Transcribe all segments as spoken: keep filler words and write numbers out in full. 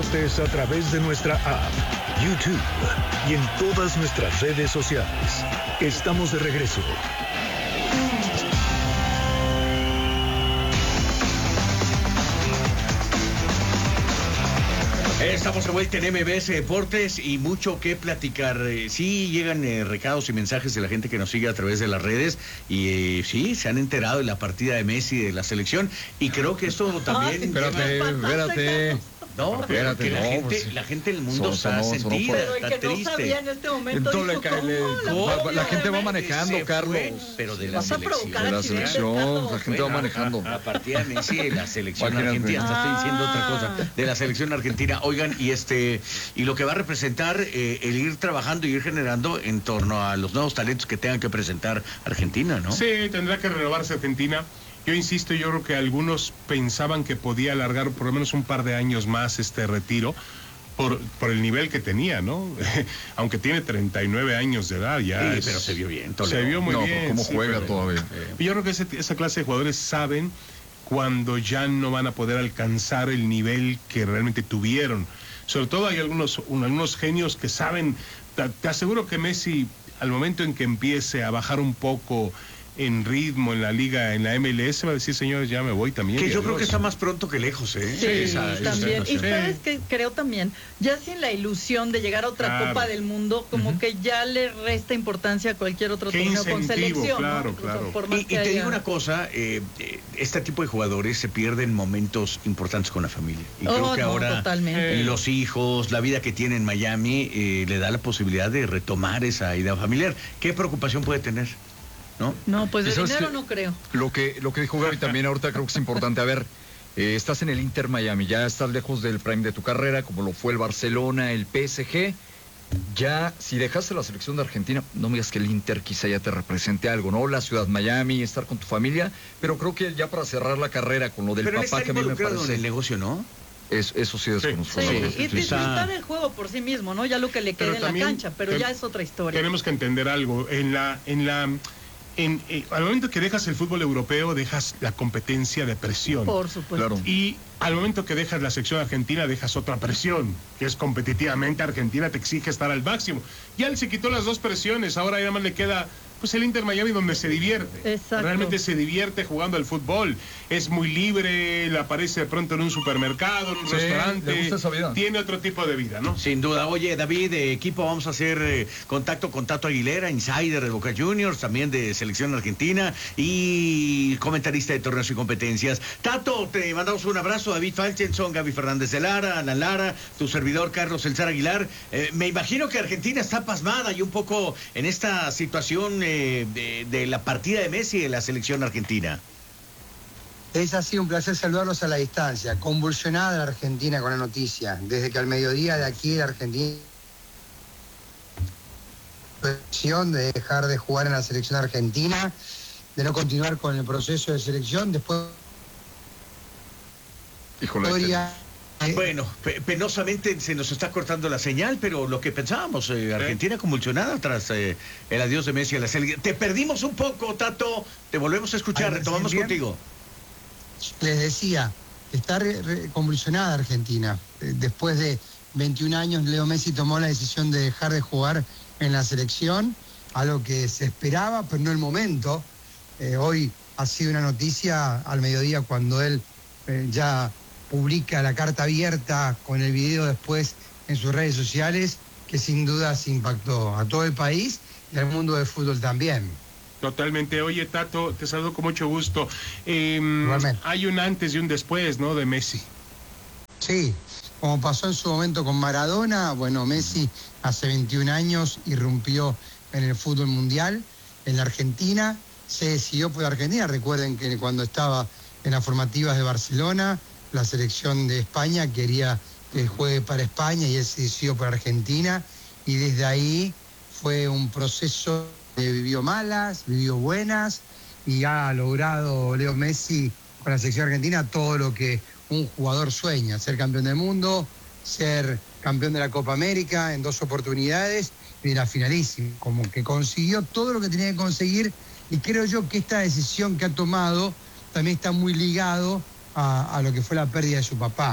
deportes a través de nuestra app, YouTube y en todas nuestras redes sociales. Estamos de regreso. Estamos de vuelta en M B S Deportes y mucho que platicar. Eh, sí, llegan eh, recados y mensajes de la gente que nos sigue a través de las redes y eh, sí, se han enterado de la partida de Messi de la selección y creo que esto también... Ay, espérate, espérate. No, pero que la, no, gente, pues, la gente del mundo son, está son, son, sentida, pero está el que triste. no sabía en este momento Entonces, dijo, le, ¿cómo? la, ¿Cómo? la gente va manejando, Se Carlos. fue, pero de la Vas a selección. provocar De la accidentes, selección, Carlos. la gente va Bueno, manejando. La partida de Messi de la selección Imagínate. argentina, hasta estoy diciendo otra Ah. cosa, de la selección argentina. Oigan, y este y lo que va a representar eh, el ir trabajando y ir generando en torno a los nuevos talentos que tengan que presentar Argentina, ¿no? Sí, tendrá que renovarse Argentina. Yo insisto, yo creo que algunos pensaban que podía alargar por lo menos un par de años más este retiro. Por, por el nivel que tenía, ¿no? Aunque tiene treinta y nueve años de edad, ya. Sí, es, pero se vio bien, Toledo. Se vio muy no, bien. ¿cómo sí, juega pero, todavía? eh, yo creo que ese, esa clase de jugadores saben cuando ya no van a poder alcanzar el nivel que realmente tuvieron. Sobre todo hay algunos, un, algunos genios que saben, te, te aseguro que Messi, al momento en que empiece a bajar un poco en ritmo en la liga, en la M L S, va a decir, señores, ya me voy también. Que yo adiós. creo que está más pronto que lejos, ¿eh? Sí, Esa- esa también. Y situación. sabes que creo también, ya sin la ilusión de llegar a otra Claro. Copa del Mundo, como Ujú. que ya le resta importancia a cualquier otro Qué torneo con incentivo, selección. claro, ¿no? O sea, claro. por más Y, y que te haya- digo una cosa, eh, eh, este tipo de jugadores se pierden momentos importantes con la familia. Y Oh, creo que no, ahora totalmente. eh, los hijos, la vida que tiene en Miami, eh, le da la posibilidad de retomar esa idea familiar. ¿Qué preocupación puede tener? ¿No? No, pues de ¿Y sabes dinero qué? no creo. Lo que, lo que dijo Gaby también ahorita creo que es importante. A ver, eh, estás en el Inter Miami, ya estás lejos del prime de tu carrera, como lo fue el Barcelona, el P S G. Ya, si dejaste la selección de Argentina, no me digas que el Inter quizá ya te represente algo, ¿no? La ciudad Miami, estar con tu familia, pero creo que ya para cerrar la carrera con lo del Pero él papá está que a mí me involucrado en el parece... negocio, ¿no? Es, eso sí desconozco. Sí, la verdad. y sí, disfrutar está- el juego por sí mismo, ¿no? Ya lo que le Pero quede en la también cancha, pero ten- ya es otra historia. Tenemos que entender algo. En la, en la, en, eh, al momento que dejas el fútbol europeo, dejas la competencia de presión. Por supuesto. Claro. Y al momento que dejas la sección argentina, dejas otra presión, que es competitivamente Argentina te exige estar al máximo. Ya él se quitó las dos presiones, ahora ya más le queda pues el Inter Miami donde se divierte. Exacto. Realmente se divierte jugando al fútbol. Es muy libre, le aparece de pronto en un supermercado, en un Sí, restaurante. le gusta esa vida. Tiene otro tipo de vida, ¿no? Sin duda. Oye, David, de equipo, vamos a hacer eh, contacto con Tato Aguilera, insider de Boca Juniors, también de Selección Argentina y comentarista de torneos y competencias. Tato, te mandamos un abrazo. David Falchenson, Gaby Fernández de Lara, Ana Lara, tu servidor Carlos Elzar Aguilar. Eh, me imagino que Argentina está pasmada y un poco en esta situación eh, de, de la partida de Messi de la Selección Argentina. Es así, un placer saludarlos a la distancia. Convulsionada la Argentina con la noticia. Desde que al mediodía de aquí la Argentina de dejar de jugar en la selección argentina, de no continuar con el proceso de selección, después Híjole, podría... eh, Bueno, pe- penosamente se nos está cortando la señal, pero lo que pensábamos, eh, Argentina convulsionada tras eh, el adiós de Messi a la selección. Te perdimos un poco, Tato. Te volvemos a escuchar, Ahí me retomamos siguen bien. contigo. Les decía, está re- re- convulsionada Argentina. Eh, Después de veintiún años, Leo Messi tomó la decisión de dejar de jugar en la selección, algo que se esperaba, pero no el momento. Eh, hoy ha sido una noticia al mediodía cuando él eh, ya publica la carta abierta con el video después en sus redes sociales, que sin duda se impactó a todo el país y al mundo del fútbol también. Totalmente. Oye, Tato, te saludo con mucho gusto. Eh, Igualmente. hay un antes y un después, ¿no? De Messi. Sí, como pasó en su momento con Maradona, bueno, Messi hace veintiún años irrumpió en el fútbol mundial, en la Argentina, se decidió por Argentina. Recuerden que cuando estaba en las formativas de Barcelona, la selección de España quería que juegue para España y él se decidió por Argentina, y desde ahí fue un proceso que vivió malas, vivió buenas, y ha logrado Leo Messi con la selección argentina todo lo que un jugador sueña: ser campeón del mundo, ser campeón de la Copa América en dos oportunidades y la finalísima. Como que consiguió todo lo que tenía que conseguir, y creo yo que esta decisión que ha tomado también está muy ligado a, a lo que fue la pérdida de su papá.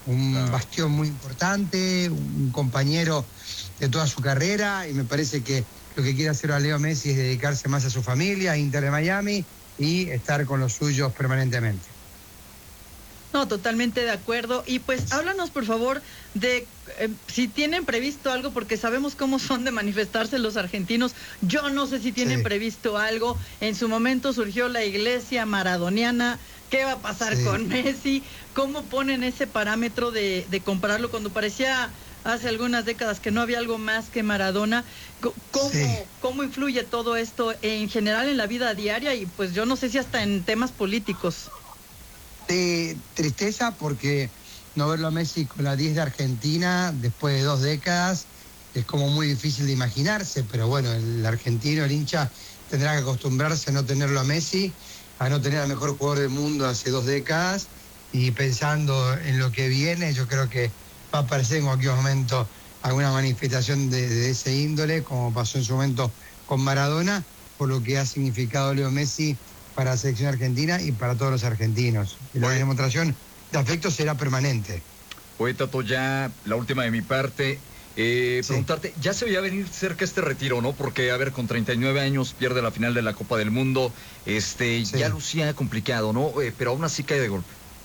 un Claro. bastión muy importante, un compañero de toda su carrera, y me parece que lo que quiere hacer a Leo Messi es dedicarse más a su familia, a Inter de Miami, y estar con los suyos permanentemente. No, totalmente de acuerdo. Y pues háblanos, por favor, de eh, si tienen previsto algo, porque sabemos cómo son de manifestarse los argentinos. Yo no sé si tienen Sí. previsto algo. En su momento surgió la iglesia maradoniana. ¿Qué va a pasar Sí. con Messi? ¿Cómo ponen ese parámetro de, de compararlo cuando parecía hace algunas décadas que no había algo más que Maradona? Co- ¿Cómo, Sí. cómo influye todo esto en general en la vida diaria? Y pues yo no sé si hasta en temas políticos. De tristeza porque no verlo a Messi con la diez de Argentina después de dos décadas es como muy difícil de imaginarse, pero bueno, el argentino, el hincha, tendrá que acostumbrarse a no tenerlo a Messi, a no tener al mejor jugador del mundo hace dos décadas, y pensando en lo que viene, yo creo que va a aparecer en cualquier momento alguna manifestación de, de ese índole, como pasó en su momento con Maradona, por lo que ha significado Leo Messi para la selección argentina y para todos los argentinos. Y la Oye. demostración de afecto será permanente. Oye, Tato, ya la última de mi parte. Eh, Sí. Preguntarte, ya se veía venir cerca este retiro, ¿no? Porque, a ver, con treinta y nueve años pierde la final de la Copa del Mundo. Este, Sí. ya lucía complicado, ¿no? Eh, pero aún así cae de golpe.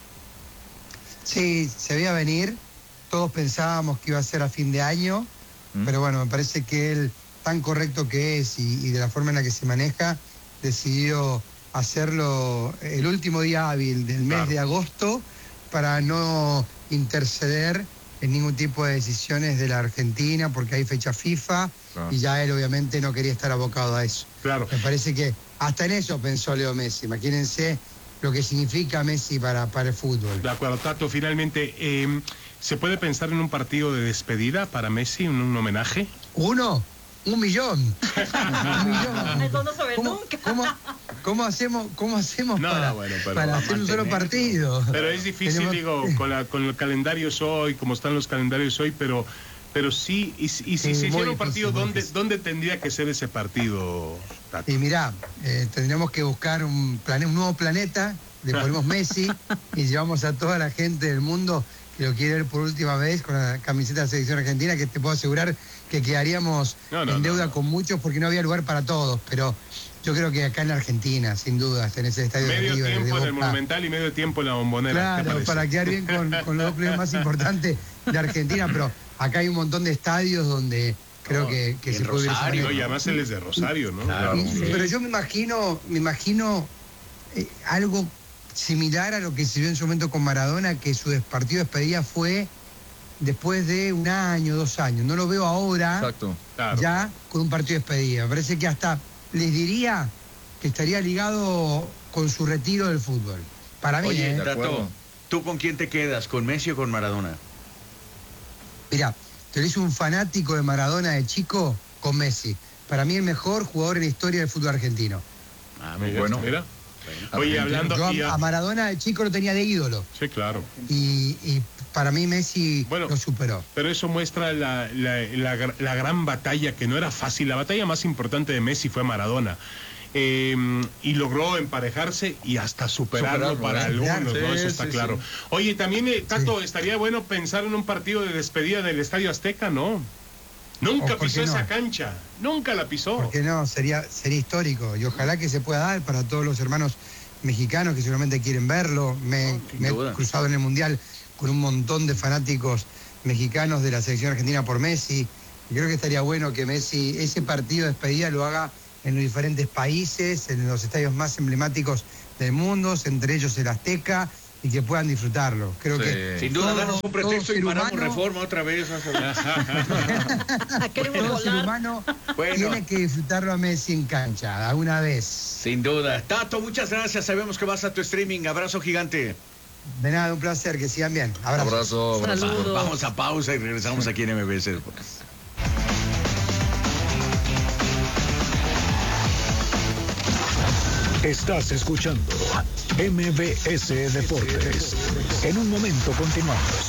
Sí, se veía venir. Todos pensábamos que iba a ser a fin de año, ¿Mm? pero bueno, me parece que él, tan correcto que es y, y de la forma en la que se maneja, decidió hacerlo el último día hábil del mes Claro. de agosto para no interceder en ningún tipo de decisiones de la Argentina, porque hay fecha FIFA, Claro. y ya él obviamente no quería estar abocado a eso. Claro. Me parece que hasta en eso pensó Leo Messi. Imagínense lo que significa Messi para, para el fútbol. De acuerdo, Tato, finalmente, eh, ¿se puede pensar en un partido de despedida para Messi, en un homenaje? ¿Uno? Un millón. Un millón. Eso no se ve ¿Cómo, nunca. cómo, cómo hacemos, cómo hacemos No, para, bueno, pero para va a hacer un solo mantener. partido? Pero es difícil, Tenemos- digo, con, la, con el calendario hoy, como están los calendarios hoy, pero, pero sí, y, y si Sí, se muy hiciera un difícil, partido, muy ¿dónde, difícil. ¿dónde tendría que ser ese partido, Tato? Y mirá, eh, tendríamos que buscar un, plane- un nuevo planeta, le ponemos Messi y llevamos a toda la gente del mundo que lo quiere ver por última vez con la camiseta de la selección argentina, que te puedo asegurar que quedaríamos No, no, en no, deuda no. con muchos porque no había lugar para todos, pero yo creo que acá en la Argentina, sin duda, tenés el estadio de Medio River, de tiempo en el Boca. Monumental y medio tiempo en la Bombonera. ¿qué Claro, parece? para quedar bien con, con los dos clubes más importantes de Argentina, pero acá hay un montón de estadios donde creo No, que, que y se en puede ver esa Rosario, No, y manera. además él es de Rosario, ¿no? Claro. Y- sí. Pero yo me imagino, me imagino eh, algo similar a lo que se vio en su momento con Maradona, que su des- partido de despedida fue después de un año, dos años. No lo veo ahora Exacto. Claro. ya con un partido de despedida. Me parece que hasta les diría que estaría ligado con su retiro del fútbol. Para mí, Oye, ¿eh? de Tato, acuerdo. ¿tú con quién te quedas? ¿Con Messi o con Maradona? Mirá, te lo hice un fanático de Maradona de chico con Messi. Para mí el mejor jugador en la historia del fútbol argentino. Ah, Mira, bueno. mira. Oye, hablando... Yo y a, a- a Maradona de chico lo tenía de ídolo. Sí, claro. Y, y para mí Messi Bueno. lo superó. Pero eso muestra la, la, la gr- la gran batalla, que no era fácil. La batalla más importante de Messi fue Maradona. Eh, y logró emparejarse y hasta superarlo, Superarlo, para ¿eh? algunos, Sí, ¿no? Eso sí, está sí. claro. Oye, también, eh, Tato, estaría bueno pensar en un partido de despedida del Estadio Azteca, ¿no? Nunca ¿por qué pisó no? esa cancha, nunca la pisó. Porque no, sería, sería histórico. Y ojalá que se pueda dar para todos los hermanos mexicanos que seguramente quieren verlo. Me, No, sin me duda. he cruzado en el Mundial con un montón de fanáticos mexicanos de la selección argentina por Messi. Y creo que estaría bueno que Messi ese partido de despedida lo haga en los diferentes países, en los estadios más emblemáticos del mundo, entre ellos el Azteca, y que puedan disfrutarlo. Creo Sí. que Sin duda, todo- danos un todo pretexto y ser paramos humano- reforma otra vez. Ah, queremos todo ser volar. humano Bueno. tiene que disfrutarlo a Messi en cancha, alguna vez. Sin duda. Tato, muchas gracias. Sabemos que vas a tu streaming. Abrazo gigante. De nada, un placer, que sigan bien. Abrazo. Abrazo, abrazo. Saludos. Vamos a pausa y regresamos aquí en M B S Deportes. Estás escuchando M B S Deportes. En un momento continuamos.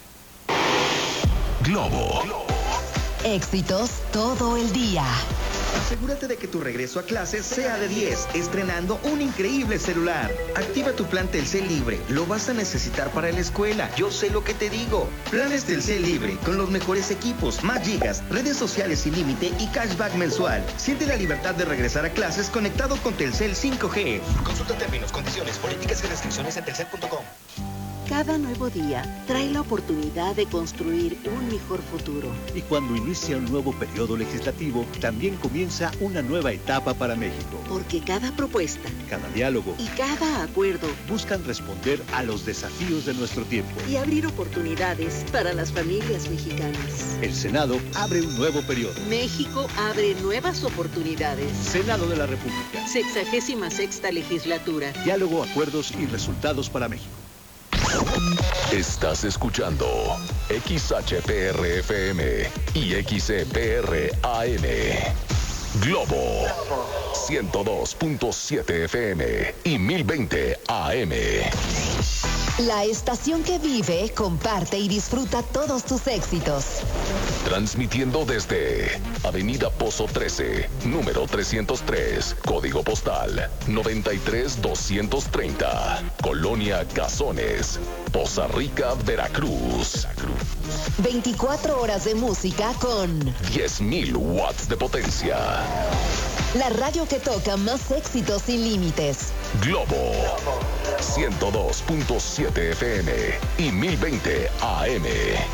Globo. Éxitos todo el día. Asegúrate de que tu regreso a clases sea de diez, estrenando un increíble celular. Activa tu plan Telcel Libre, lo vas a necesitar para la escuela. Yo sé lo que te digo. Planes Telcel Libre, con los mejores equipos, más gigas, redes sociales sin límite y cashback mensual. Siente la libertad de regresar a clases conectado con Telcel cinco G. Consulta términos, condiciones, políticas y restricciones en telcel punto com. Cada nuevo día trae la oportunidad de construir un mejor futuro. Y cuando inicia un nuevo periodo legislativo, también comienza una nueva etapa para México. Porque cada propuesta, cada diálogo y cada acuerdo buscan responder a los desafíos de nuestro tiempo y abrir oportunidades para las familias mexicanas. El Senado abre un nuevo periodo. México abre nuevas oportunidades. Senado de la República. Sexagésima sexta legislatura. Diálogo, acuerdos y resultados para México. Estás escuchando X H P R F M y X E P R A M. Globo ciento dos punto siete F M y mil veinte A M. La estación que vive, comparte y disfruta todos tus éxitos. Transmitiendo desde Avenida Pozo trece, número trescientos tres, código postal noventa y tres doscientos treinta, Colonia Cazones, Poza Rica, Veracruz. veinticuatro horas de música con diez mil watts de potencia. La radio que toca más éxitos sin límites. Globo ciento dos punto siete F M y mil veinte A M.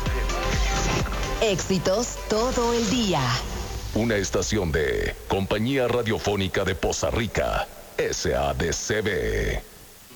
Éxitos todo el día. Una estación de Compañía Radiofónica de Poza Rica, S A D C B.